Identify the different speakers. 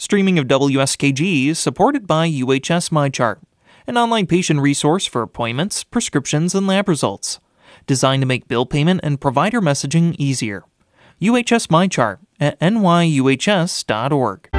Speaker 1: streaming of WSKG is supported by UHS MyChart, an online patient resource for appointments, prescriptions, and lab results, designed to make bill payment and provider messaging easier. UHS MyChart at nyuhs.org.